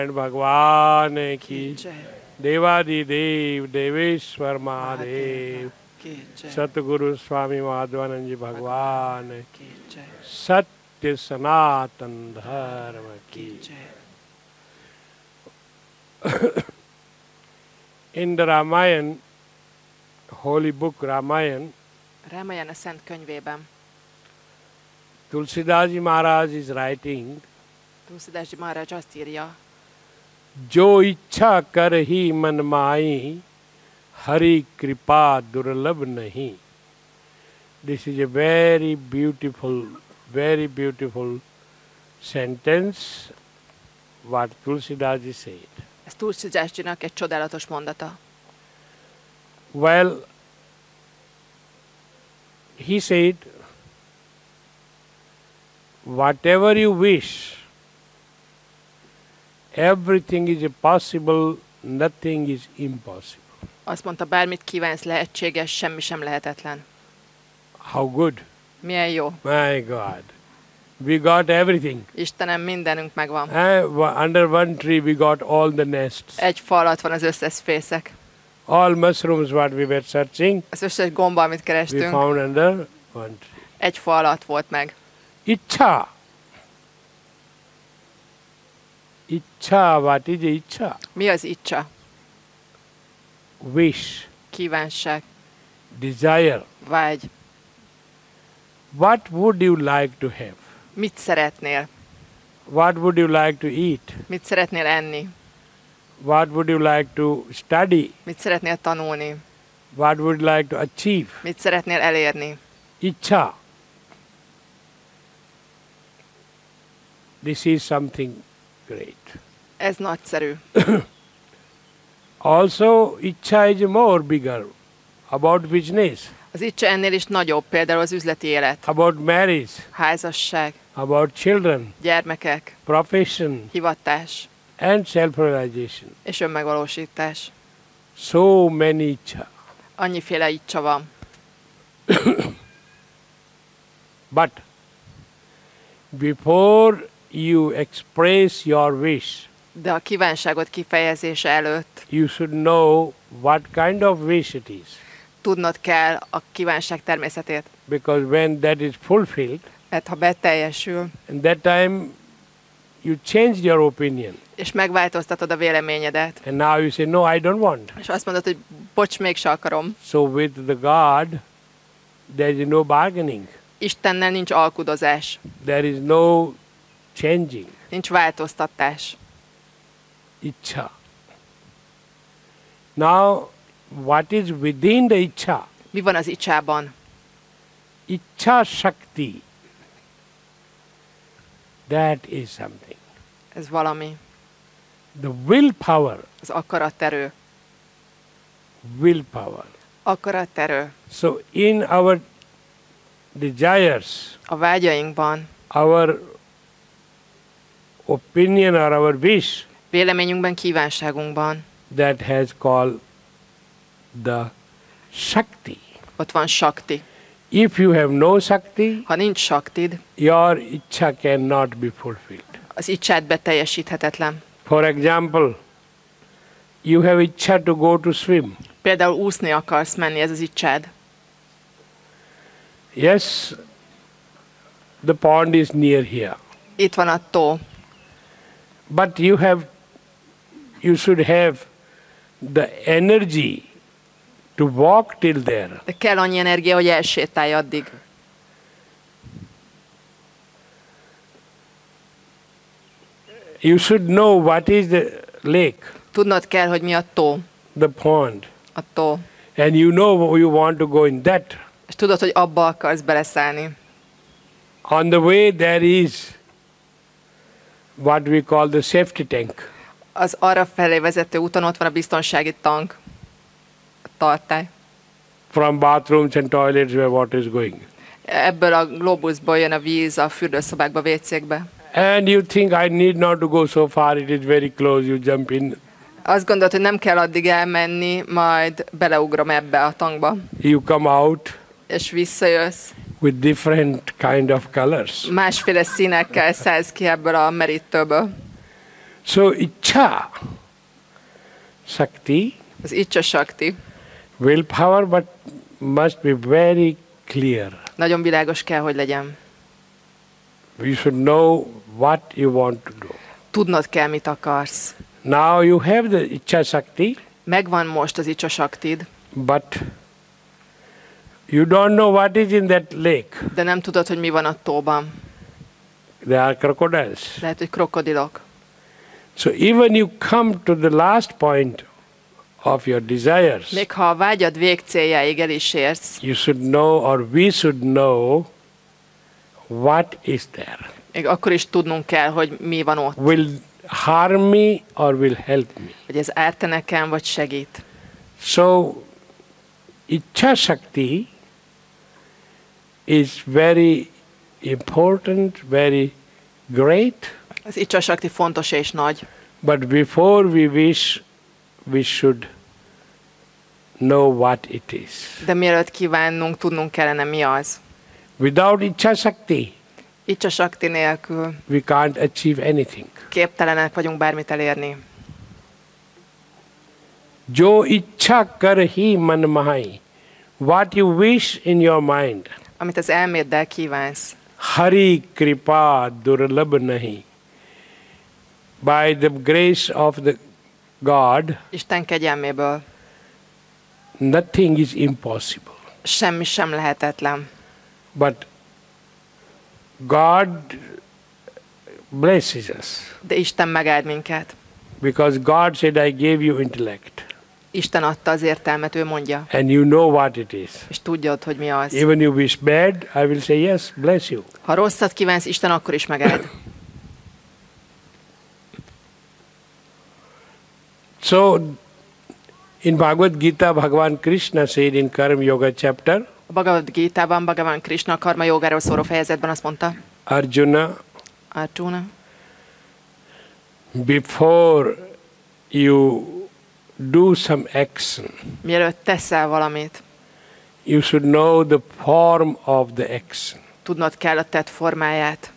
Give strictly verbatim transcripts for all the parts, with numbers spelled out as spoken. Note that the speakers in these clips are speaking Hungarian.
भगवान की देवादि देव देवेश्वर महादेव सतगुरु स्वामी माधवानंद जी भगवान की सत्य सनातन धर्म की In the Ramayana, holy book Ramayana, Ramayana szent könyvében Tulsidas Maharaj is writing, Tulsidas Maharaj azt írja, जो इच्छा कर ही मन माई हरि कृपा दुर्लभ नहीं. This is a very beautiful, very beautiful sentence what Tulsidas said. Ez Tulsidasjinak egy csodálatos mondata. Well, he said, whatever you wish, everything is possible, nothing is impossible. Azt mondta, bármit kívánsz, lehetséges, semmi sem lehetetlen. How good. Milyen jó. My God. We got everything. Istenem, mindenünk megvan. Uh, under one tree we got all the nests. Egy fa alatt van az összes fészek. All mushrooms what we were searching. Az összes gomba, amit kerestünk. We found under one tree. Egy fa alatt volt meg. Icha. Icha, what is icha? Mi az icsa? Wish. Kívánság. Desire. Vágy. What would you like to have? Mit szeretnél? What would you like to eat? Mit szeretnél enni? What would you like to study? Mit szeretnél tanulni? What would you like to achieve? Mit szeretnél elérni? Icha. This is something great. Ez nagyszerű. Also, icha is more bigger about business. Az icsa ennél is nagyobb, például az üzleti élet. About marriage. Házasság. About children. Gyermekek. Profession. Hivatás. And self-realization. És önmegvalósítás. So many icha. Annyiféle icsa van. But before you express your wish, de a kívánságot kifejezése előtt you should know what kind of wish it is. Tudnod kell a kívánság természetét. Because when that is fulfilled, mert ha beteljesül, and that time you change your opinion. És megváltoztatod a véleményedet. And now you say, no, I don't want. És azt mondod, hogy bocs, mégse akarom. So with the God, there is no bargaining. Istennel nincs alkudozás. There is no changing. Nincs változtatás. Icha. Now, what is within the icha? Mi van az icsában? Icha Shakti. That is something. Ez valami. The willpower. Az akaraterő. Willpower. Akaraterő. So in our desires, a vágyainkban, our opinion or our wish, véleményünkben, kívánságunkban, that has called the Shakti. Ott van Shakti. If you have no Shakti, ha nincs Shaktid, your icha cannot be fulfilled. Az icsád beteljesíthetetlen. For example, you have icha to go to swim. Például úszni akarsz menni, ez az icsád. Yes, the pond is near here. Itt van a tó. But you have, you should have the energy to walk till there. De kell annyi energia, hogy elsétálj addig. You should know what is the lake. Tudnod kell, hogy mi a tó. The pond. A tó. And you know you want to go in that. És tudod, hogy abba akarsz beleszállni. On the way there is what we call the safety tank. Az arra felé vezető úton ott van a biztonsági tank. A tartály. From bathrooms and toilets where water is going. Ebből a globusból jön a víz a fürdőszobákba, vécékbe. And you think I need not to go so far, it is very close, you jump in. Azt gondolod, hogy nem kell addig elmenni, majd beleugrom ebbe a tankba. You come out. És visszajössz. With different kind of colors. Másféle színekkel szállsz ki ebből a merítőből. So Ichcha Shakti, Az Icsa Sakti willpower, but must be very clear. nagyon világos kell, hogy legyen. You should know what you want to do. Tudnod kell, mit akarsz. Now you have the Ichcha Shakti, Megvan most az Icsa Saktid, but you don't know what is in that lake. de nem tudod, hogy mi van a tóban. There are crocodiles. Lehet, hogy krokodilok. So even you come to the last point of your desires, Még ha a vágyad végcéljáig el is érsz, you should know, or we should know, what is there. még akkor is tudnunk kell, hogy mi van ott. Will harm me or will help me. Hogy ez árt nekem, vagy segít. So, Ichcha Shakti is very important, very great, Az Icsa Sakti fontos és nagy, but before we wish, we should know what it is. de mielőtt kívánnunk, tudnunk kellene, mi az. Without Ichcha Shakti, Icsa Sakti nélkül we can't achieve anything. képtelenek vagyunk bármit elérni. Jo ichcha karhi man mahai. What you wish in your mind. Amit az elméddel kívánsz. Hari kripa durlabh nahi. By the grace of the God, Isten kegyelméből nothing is impossible. semmi sem lehetetlen. But God blesses us. De Isten megáld minket. Because God said, I gave you intellect. Isten adta az értelmet, ő mondja. And you know what it is. És tudjad, hogy mi az. Even you wish bad, I will say yes, bless you. Ha rosszat kívánsz, Isten akkor is megáld. So, in Bhagavad Gita, Bhagavan Krishna said in Karma Yoga chapter, A Bhagavad Gita-ban, Bhagavan Krishna a karma jogáról szóló fejezetben azt mondta, Arjuna, Arjuna, before you do some action, mielőtt teszel valamit, you should know the form of the action. tudnod kell a tett formáját.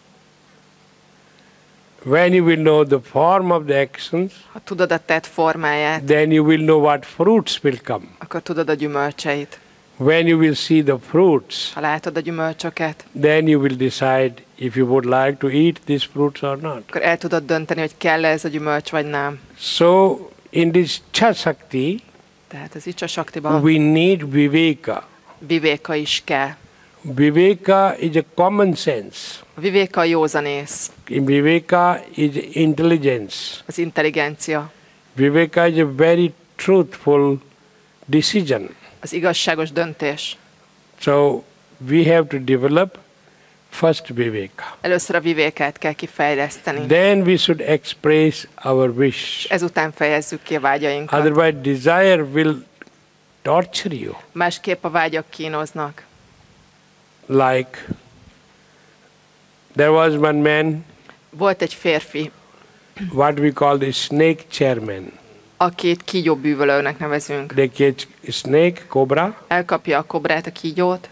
When you will know the form of the actions, Ha tudod a tett formáját, then you will know what fruits will come. akkor tudod a gyümölcseit. When you will see the fruits, Ha látod a gyümölcsöket, then you will decide if you would like to eat these fruits or not. akkor el tudod dönteni, hogy kell-e ez a gyümölcs, vagy nem. So, in this Ichcha Shakti, Tehát az Icsa Saktiban we need viveka. vivéka is kell. Viveka is a common sense. A vivéka a józanész, Viveka is intelligence. az intelligencia, Viveka is a very truthful decision. az igazságos döntés. So we have to develop first viveka. Először a vivékát kell kifejleszteni. Then we should express our wish. Ezután fejezzük ki a vágyainkat. Otherwise desire will torture you. Másképp a vágyak kínoznak. Like there was one man, Volt egy férfi, what we call the snake chairman. akit kígyóbűvölőnek nevezünk. They catch snake, cobra, Elkapja a kobrát, a kígyót,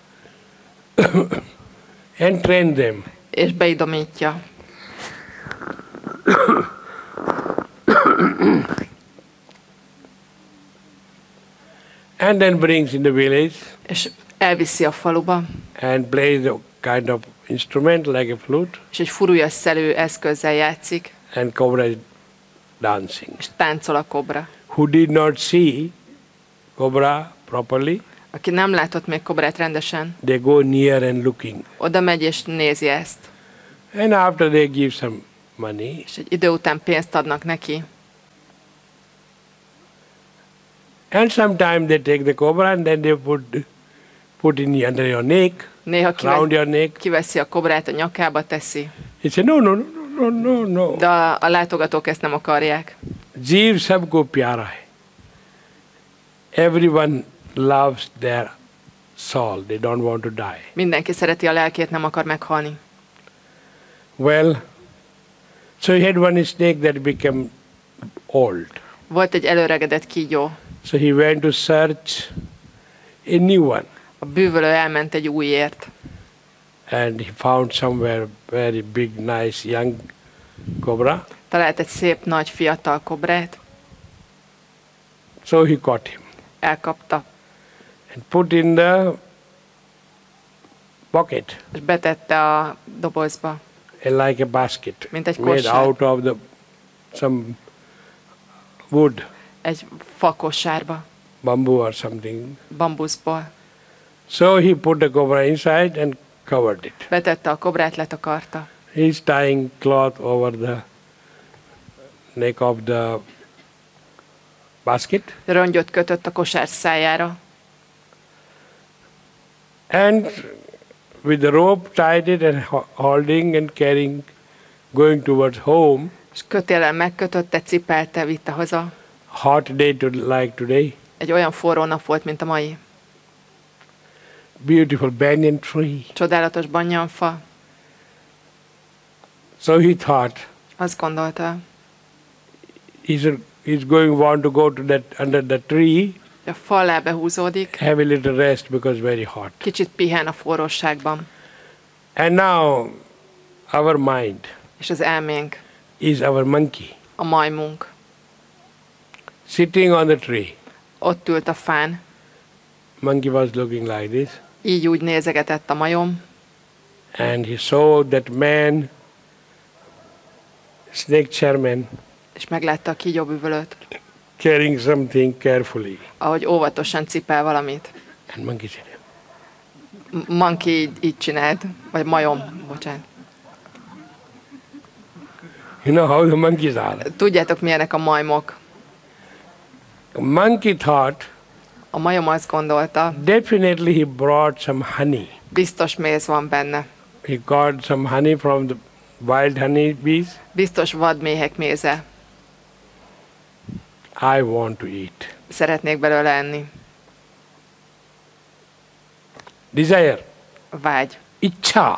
and train them. és beidomítja. And then brings in the village És elviszi a faluba, and plays a kind of instrument like a flute, és egy furújas szelő eszközzel játszik, and cobra is dancing. és táncol a kobra. Who did not see cobra properly, Aki nem látott még kobrát rendesen, they go near and looking. oda megy és nézi ezt. And after they give some money, És egy idő után pénzt adnak neki. and sometimes they take the cobra and then they put put in under your neck, Néha around kive- your neck. kiveszi a kobrát, a nyakába teszi. He said, no, no, no, no, no, no. De a, a látogatók ezt nem akarják. Jeev sabko pyara hai. Everyone loves their soul. They don't want to die. Mindenki szereti a lelkét, nem akar meghalni. Well, so he had one snake that became old. Volt egy előregedett kígyó. So he went to search a new one. A bűvölő elment egy újért. And he found somewhere very big, nice, young cobra. Talált egy szép nagy fiatal kobrát, So he caught him elkapta, and put in the pocket, és betette a dobozba, uh, like a basket, mint egy made kosár, out of the some wood, egy fakosárba, bamboo or something. bambuszból. So he put the cobra inside and covered it. Betette a kobrát, letakarta. He's tying cloth over the neck of the basket, Rongyot kötött a kosár szájára, and with the rope tied it and ho- holding and carrying, going towards home. és kötéllel megkötötte, cipelte, vitte haza. Hot day to like today. Egy olyan forró nap volt, mint a mai. Beautiful banyan tree. Csodálatos banyanfa. So he thought Azt gondolta, he's, he's going want to go to that under the tree, hogy a fa alá behúzódik, have a little rest because very hot. kicsit pihen a forróságban. And now our mind És az elménk, is our monkey a majmunk, sitting on the tree. ott ült a fán, Monkey was looking like this, így úgy nézegetett a majom, and he saw that man, snake chairman, és meglátta a kígyóbűvölőt, carrying something carefully. ahogy óvatosan cipel valamit. And monkey said, M- Monkey így, így csinált, vagy majom, bocsánat. you know how the monkeys are. Tudjátok, milyenek a majmok? A monkey thought, A majom azt gondolta, definitely he brought some honey. biztos méz van benne. He got some honey from the wild honey bees. Biztos vadméhek méze. I want to eat. Szeretnék belőle enni. Desire, Vágy. icha.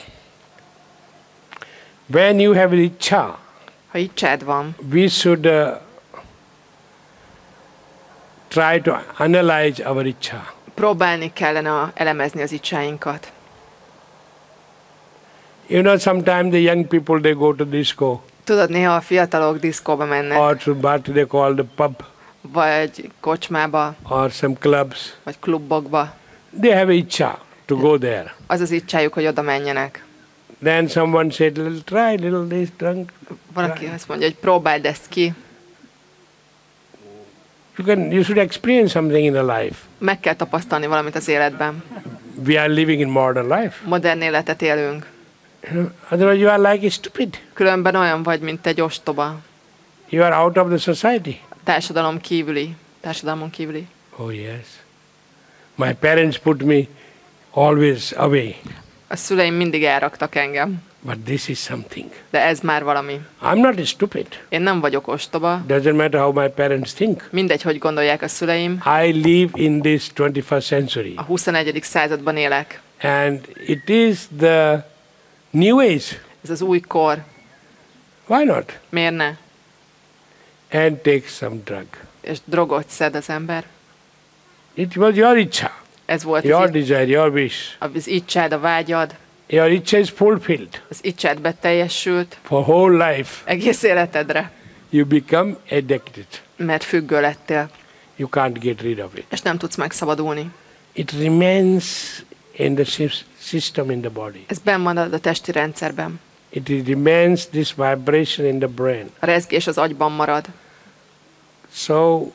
When you have icha, Ha icsád van, we should uh, try to analyze our icha. próbálni kellene elemezni az icsáinkat. You know, sometimes the young people, they go to disco Tudod, néha a fiatalok diszkóba mennek, or to what they call the pub vagy kocsmába, or some clubs. vagy klubokba. They have icha to go there. Az az icsájuk, hogy oda menjenek. Then someone said, little try, little this, drunk. Valaki azt mondja, hogy próbáld ezt ki. You can, you should experience something in the life. Meg kell tapasztalni valamit az életben. We are living in modern life. Modern életet élünk. You know, otherwise you are like stupid. Különben olyan vagy, mint egy ostoba. You are out of the society. Társadalom kívüli. Társadalmon kívüli. Oh yes. My parents put me always away. A szüleim mindig elraktak engem. But this is something. De ez már valami. I'm not stupid. Én nem vagyok ostoba. Doesn't matter how my parents think. Mindegy, hogy gondolják a szüleim. I live in this twenty-first century. A huszonegyedik században élek. And it is the new age. Ez az új kor. Why not? Miért ne? And take some drug. És drogot szed az ember. It was your icha, Ez volt your az, desire, your wish. az icsád, a vágyad. Your icha is fulfilled Az icsád beteljesült for whole life. egész életedre. You become addicted. Mert függő lettél. You can't get rid of it. És nem tudsz megszabadulni. It remains in the sys- system in the body. Ez benn marad a testi rendszerben. It remains this vibration in the brain. A rezgés az agyban marad. So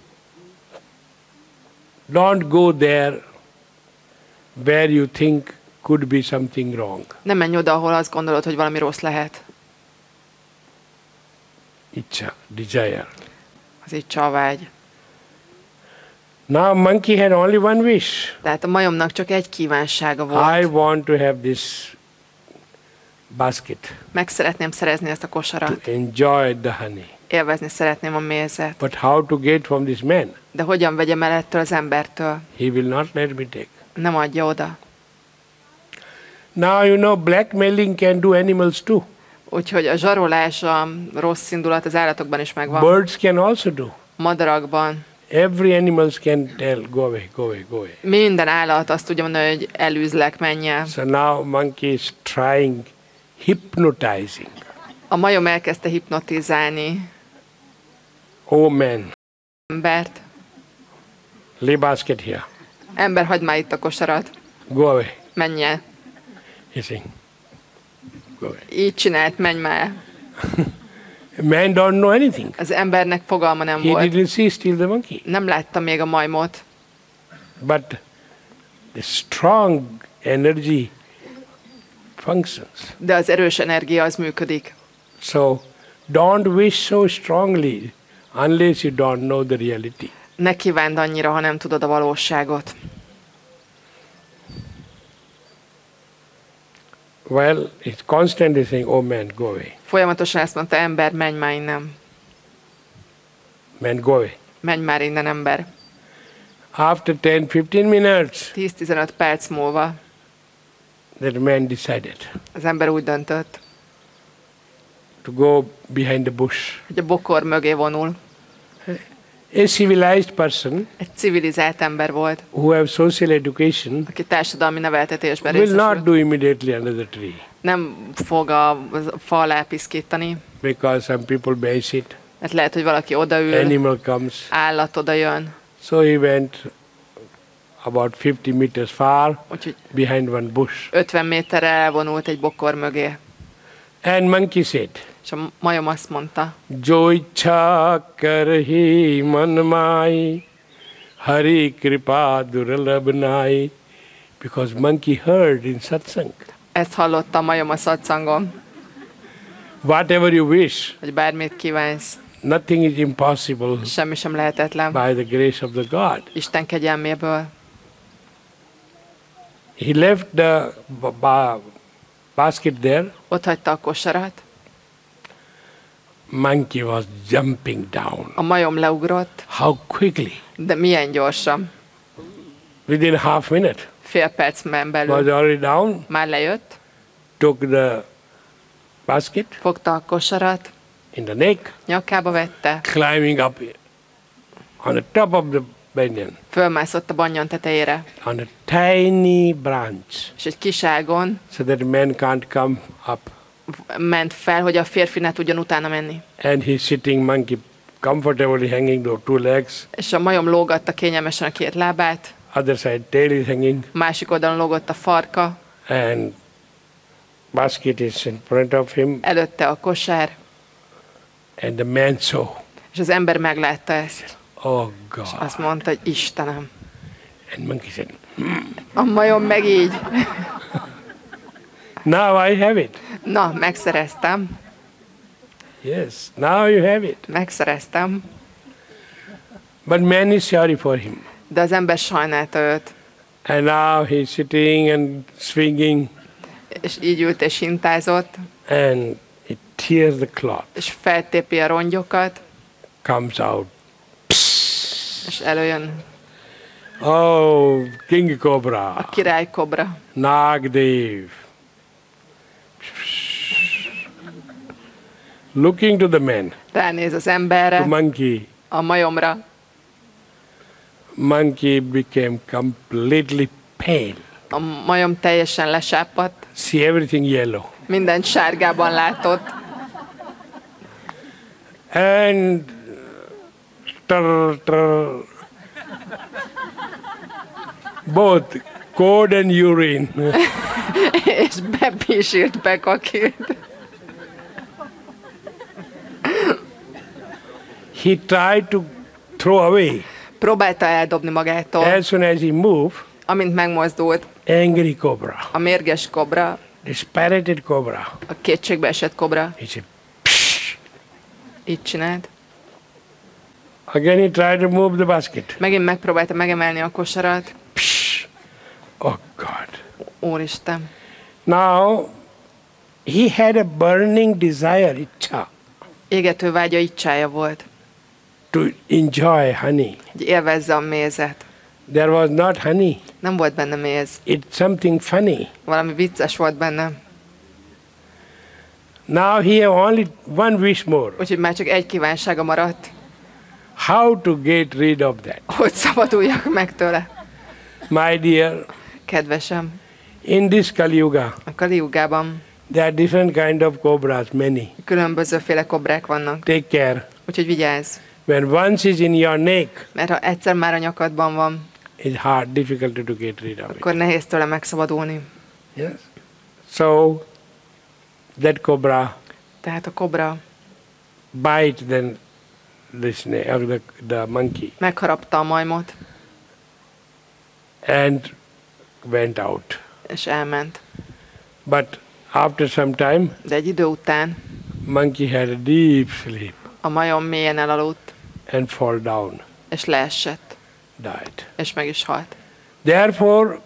don't go there where you think could be something wrong. Nem menj oda, ahol azt gondolod, hogy valami rossz lehet. Icha, desire. Az icsa, a vágy. Now monkey had only one wish. Tehát a majomnak csak egy kívánsága I volt. want to have this basket Meg szeretném szerezni ezt a to kosarat. enjoy the honey. Élvezni szeretném a mézet. But how to get from this man? De hogyan vegyem el ettől az embertől? He will not let me take. Nem adja oda. Now you know blackmailing can do animals too. Úgyhogy a zsarolás, a rossz indulat az állatokban is megvan. Birds can also do. Madarakban. Every animals can tell, go away, go away, go away. Minden állat azt tudja mondani, hogy elűzlek, menj el. So now monkey is trying hypnotizing. A majom elkezdte hipnotizálni Oh man, embert. lay basket here. Ember, hagyd már itt a kosarat. Go away. Menj el. He's saying, go away. Így csinált, menj már. Man don't know anything. Az embernek fogalma nem He volt. didn't see still the monkey. Nem látta még a majmot. But the strong energy functions. De az erős energia az működik. So don't wish so strongly unless you don't know the reality. Ne kívánd annyira, ha nem tudod a valóságot. Well, it's constantly saying, oh man, go away. Folyamatosan ezt mondta, ember, menj már innen. Man, go away. Menj már innen, ember. After ten, fifteen minutes, tíz-tizenöt perc múlva that man decided az ember úgy döntött, to go behind the bush. hogy a bokor mögé vonul. A civilized person Egy civilizált ember volt, who have social education aki társadalmi neveltetésben will not részesült. do immediately under the tree Nem fog a fa alá piszkítani, because some people base it, mert lehet, hogy valaki odaül, animal comes. állat odajön, So he went about fifty meters far úgyhogy behind one bush. ötven méterre elvonult egy bokor mögé. And monkey said, És a majom azt mondta, Jo ichha karhi man mai, Hari kripa durlabh nai. Because monkey heard in satsang, ezt hallotta a majom a szatszangon, whatever you wish, hogy bármit kívánsz, nothing is impossible semmi sem lehetetlen. by the grace of the God. Isten kegyelméből. He left the ba- ba- basket there. Ott hagyta a kosarat, Monkey was jumping down. a majom leugrott, How quickly? de milyen gyorsan. Within half minute, Fél percben was belül already down, már lejött, took the basket fogta a kosarat, in the neck, nyakába vette, climbing up on the top of the banyan, fölmászott a banyan tetejére, on a tiny branch, és egy kis ágon so that man can't come up. ment fel, hogy a férfi ne tudjon utána menni. And he's sitting monkey comfortably hanging the two legs, És a majom lógatta kényelmesen a két lábát, other side tail is hanging, másik oldalon lógott a farka, and basket is in front of him, előtte a kosár, and the man saw, és az ember meglátta ezt. oh És God. azt mondta, hogy Istenem. And monkey said, A majom meg így. now I have it. Na, megszereztem, Yes, now you have it. megszereztem. But man is sorry for him. De az ember sajnálta őt, And now he's sitting and swinging, és így ült és hintázott, and it tears the cloth, és feltépi a rongyokat, comes out. és előjön Oh, King a Cobra, király kobra. Nagdev. Looking to the man, Ránéz az the emberre, monkey. a majomra. Monkey became completely pale. A majom teljesen lesápadt, See everything yellow. mindent sárgában látott, And trrr, trrr, both code and urine. és bepisírt, bekakilt. He tried to throw away. Próbálta eldobni magától, As soon as he moved, amint megmozdult. angry cobra, A mérges kobra, dispirited cobra, a kétségbe esett kobra, he said, psh. így csinált. Again he tried to move the basket. Megint megpróbálta megemelni a kosarat. Psh. Oh God. Úristen. Now, he had a burning desire, itcha, Égető vágya icsája volt, to enjoy honey. hogy élvezze a mézet. There was not honey. Nem volt benne méz, It's something funny. valami vicces volt benne. Now he have only one wish more. Úgyhogy már csak egy kívánsága maradt, How to get rid of that? hogy szabaduljak meg tőle. My dear, Kedvesem, in this Kali Yuga, a Kali Jugában There are different kind of cobras, many. Különbözőféle kobrák vannak. Take care. Úgyhogy vigyázz. When once is in your neck, Mert ha egyszer már a nyakadban van, it's hard, difficult to get rid of it. akkor nehéz tőle megszabadulni. Yes. So that cobra Tehát a kobra bite then the snake, or the, the monkey, megharapta a majmot, and went out. és elment. But after some time, De egy idő után monkey had a deep sleep a majom mélyen elaludt, and fall down, és leesett, died. és meg is halt. Therefore,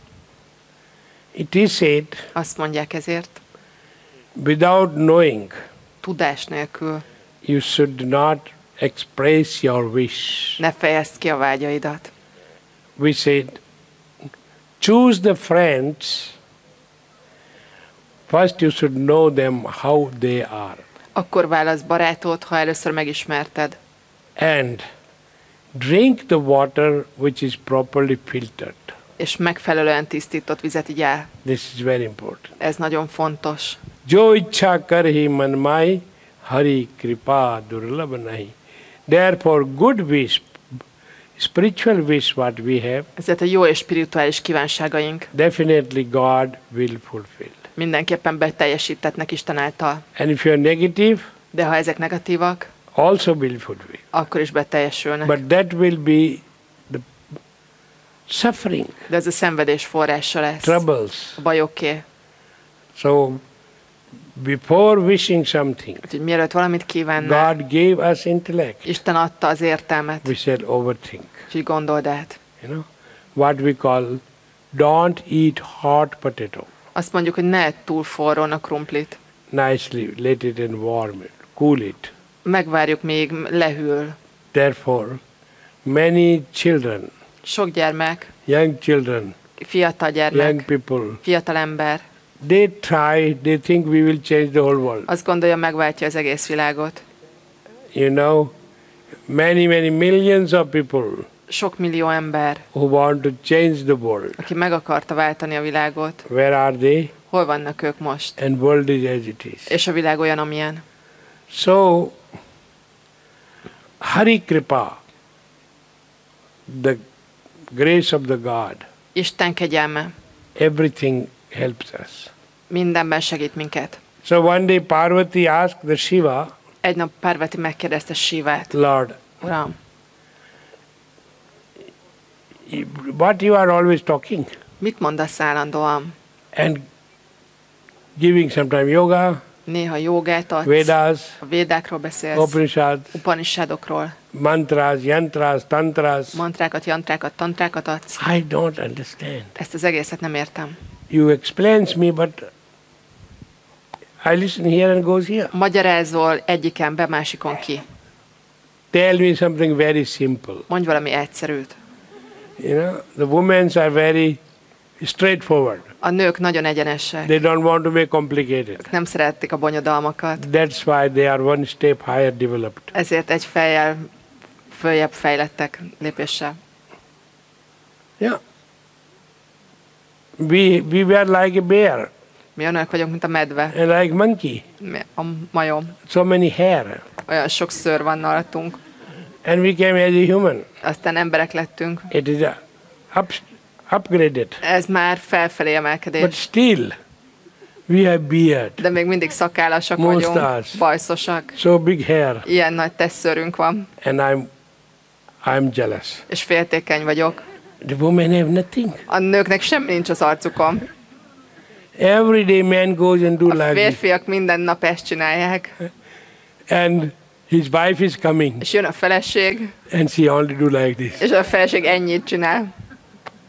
it is said, Azt mondják ezért, without knowing, tudás nélkül you should not express your wish. ne fejezd ki a vágyaidat. We said, choose the friends. First you should know them how they are. Akkor válasz barátot, ha először megismerted. And drink the water which is properly filtered. És megfelelően tisztított vizet igyál. This is very important. Ez nagyon fontos. Jo ichha karhi man mai, hari kripa durlabh nahi. Therefore good wish, spiritual wish what we have, Ezért a jó és spirituális kívánságaink definitely God will fulfill. mindenképpen beteljesítetnek Isten által. And if you are negative, De ha ezek negatívak, also will fulfill. akkor is beteljesülnek. But that will be the suffering, De ez a szenvedés forrása lesz. troubles. A bajoké. So before wishing something, Úgyhogy mielőtt valamit kívánnál, God gave us intellect. Isten adta az értelmet. We said overthink. Úgyhogy gondold át. You know what we call don't eat hot potato. Azt mondjuk, hogy ne edd túl forrón a krumplit. Nicely let it and warm it, cool it. Megvárjuk, még lehűl. Therefore, many children, Sok gyermek, young children, fiatal young gyermek, people, fiatal ember they try, they think we will change the whole world. azt gondolja, megváltja az egész világot. You know, many, many millions of people Sok millió ember, who want to change the world. aki meg akarta váltani a világot. Where are they? Hol vannak ők most? And world is as it is. És a világ olyan, amilyen. So, Hari Kripa, the grace of the God, Isten kegyelme everything helps us. mindenben segít minket. So one day Parvati asked the Shiva, Egy nap Parvati megkérdezte Sivát. Lord, Uram, what you are always talking mit mondasz állandóan? and giving sometime yoga, Néha jogát adsz, Vedas, a védákról beszélsz, Upanishads, Upanishadokról, mantras, yantras, tantras. mantrákat, jantrákat, tantrákat adsz. I don't understand. Ezt az egészet nem értem. You explains me, but I listen here and goes here. Magyarázol egyiken be, másikon ki. Tell me something very simple. Mondj valami egyszerűt. You know, the women are very straightforward. A nők nagyon egyenesek. They don't want to make complicated. Nem szeretik a bonyodalmakat. That's why they are one step higher developed. Ezért egy fejjel följebb fejlettek lépéssel. Yeah. We we were like a bear Mi olyanok vagyunk, mint a medve, and like monkey. mi- a majom. So many hair. Olyan sok szőr van alattunk. And we came as a human. Aztán emberek lettünk. It is a up, upgraded. Ez már felfelé But emelkedés. still, we have beard. De még mindig szakállasak Mustache. vagyunk, bajszosak. So big hair. Ilyen nagy tesszőrünk van, And I'm I'm jealous. és féltékeny vagyok. The women have nothing. A nőknek semmi nincs az arcukon. Every day man goes and do A like this. férfiak minden nap ezt csinálják. And his wife is coming És jön a feleség, and she only do like this. és a feleség ennyit csinál.